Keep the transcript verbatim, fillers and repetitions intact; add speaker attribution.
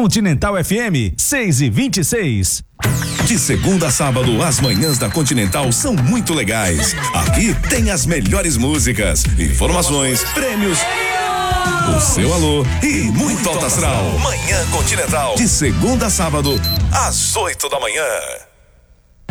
Speaker 1: Continental F M seis e vinte e seis.
Speaker 2: De segunda a sábado, as manhãs da Continental são muito legais. Aqui tem as melhores músicas, informações, prêmios, o seu alô e muito alto astral. Manhã Continental, de segunda a sábado, às oito da manhã.